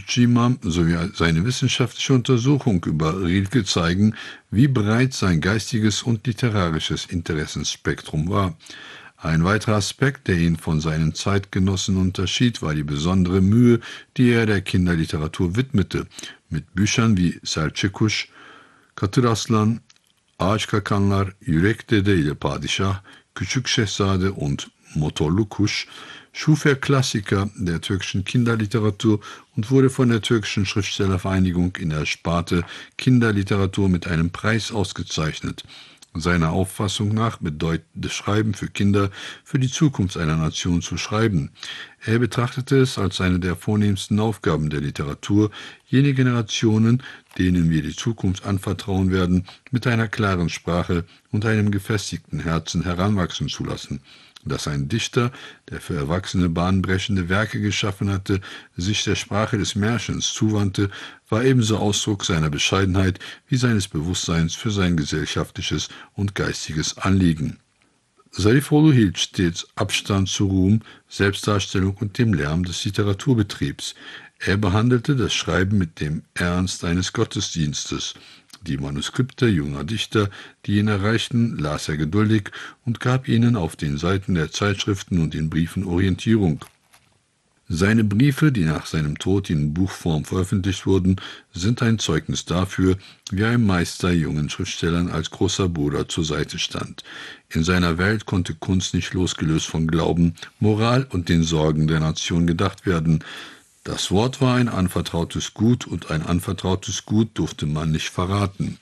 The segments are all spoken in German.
Cimam sowie seine wissenschaftliche Untersuchung über Rilke zeigen, wie breit sein geistiges und literarisches Interessensspektrum war. Ein weiterer Aspekt, der ihn von seinen Zeitgenossen unterschied, war die besondere Mühe, die er der Kinderliteratur widmete, mit Büchern wie Selçukluş, Katır Aslan, Ağaç Kakanlar, Yürek Dede ile Padişah, Küçük Şehzade und Motorlu Kuş schuf er Klassiker der türkischen Kinderliteratur und wurde von der türkischen Schriftstellervereinigung in der Sparte Kinderliteratur mit einem Preis ausgezeichnet. Seiner Auffassung nach bedeutet Schreiben für Kinder, für die Zukunft einer Nation zu schreiben. Er betrachtete es als eine der vornehmsten Aufgaben der Literatur, jene Generationen, denen wir die Zukunft anvertrauen werden, mit einer klaren Sprache und einem gefestigten Herzen heranwachsen zu lassen. Dass ein Dichter, der für Erwachsene bahnbrechende Werke geschaffen hatte, sich der Sprache des Märchens zuwandte, war ebenso Ausdruck seiner Bescheidenheit wie seines Bewusstseins für sein gesellschaftliches und geistiges Anliegen. Zarifoğlu hielt stets Abstand zu Ruhm, Selbstdarstellung und dem Lärm des Literaturbetriebs. Er behandelte das Schreiben mit dem Ernst eines Gottesdienstes. Die Manuskripte junger Dichter, die ihn erreichten, las er geduldig und gab ihnen auf den Seiten der Zeitschriften und in Briefen Orientierung. Seine Briefe, die nach seinem Tod in Buchform veröffentlicht wurden, sind ein Zeugnis dafür, wie ein Meister jungen Schriftstellern als großer Bruder zur Seite stand. In seiner Welt konnte Kunst nicht losgelöst von Glauben, Moral und den Sorgen der Nation gedacht werden. Das Wort war ein anvertrautes Gut und ein anvertrautes Gut durfte man nicht verraten.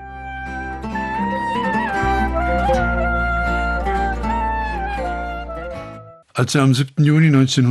Als er am 7. Juni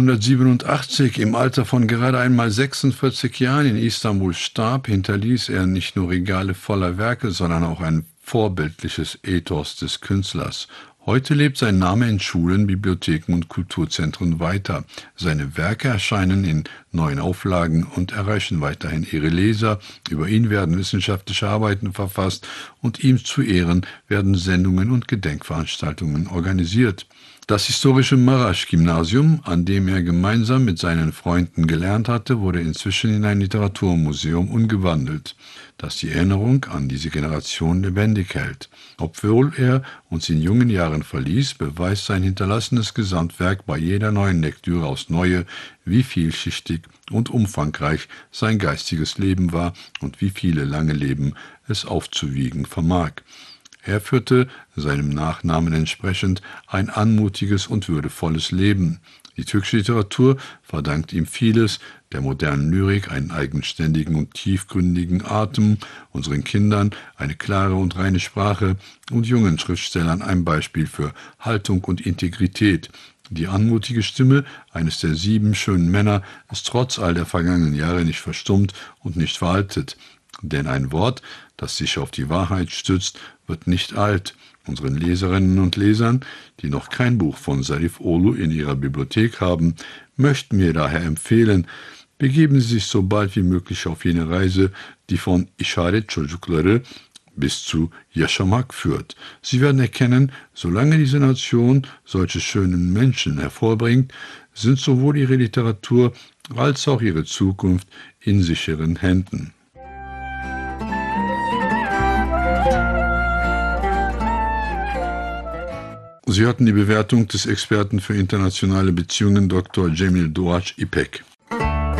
1987 im Alter von gerade einmal 46 Jahren in Istanbul starb, hinterließ er nicht nur Regale voller Werke, sondern auch ein vorbildliches Ethos des Künstlers. Heute lebt sein Name in Schulen, Bibliotheken und Kulturzentren weiter. Seine Werke erscheinen in neuen Auflagen und erreichen weiterhin ihre Leser. Über ihn werden wissenschaftliche Arbeiten verfasst und ihm zu Ehren werden Sendungen und Gedenkveranstaltungen organisiert. Das historische Maraş-Gymnasium, an dem er gemeinsam mit seinen Freunden gelernt hatte, wurde inzwischen in ein Literaturmuseum umgewandelt, das die Erinnerung an diese Generation lebendig hält. Obwohl er uns in jungen Jahren verließ, beweist sein hinterlassenes Gesamtwerk bei jeder neuen Lektüre aufs Neue, wie vielschichtig und umfangreich sein geistiges Leben war und wie viele lange Leben es aufzuwiegen vermag. Er führte, seinem Nachnamen entsprechend, ein anmutiges und würdevolles Leben. Die türkische Literatur verdankt ihm vieles, der modernen Lyrik einen eigenständigen und tiefgründigen Atem, unseren Kindern eine klare und reine Sprache und jungen Schriftstellern ein Beispiel für Haltung und Integrität. Die anmutige Stimme eines der 7 schönen Männer ist trotz all der vergangenen Jahre nicht verstummt und nicht veraltet. Denn ein Wort, das sich auf die Wahrheit stützt, wird nicht alt. Unseren Leserinnen und Lesern, die noch kein Buch von Zarifoğlu in ihrer Bibliothek haben, möchten wir daher empfehlen, begeben Sie sich so bald wie möglich auf jene Reise, die von İşaret Çocukları bis zu Yaşamak führt. Sie werden erkennen, solange diese Nation solche schönen Menschen hervorbringt, sind sowohl ihre Literatur als auch ihre Zukunft in sicheren Händen. Sie hatten die Bewertung des Experten für internationale Beziehungen Dr. Cemil Doğaç İpek.